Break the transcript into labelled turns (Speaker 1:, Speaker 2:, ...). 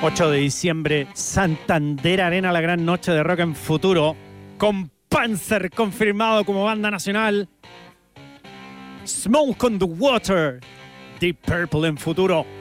Speaker 1: 8 de diciembre, Santander Arena, la gran noche de rock en futuro, con Panzer confirmado como banda nacional, Smoke on the Water, Deep Purple en futuro.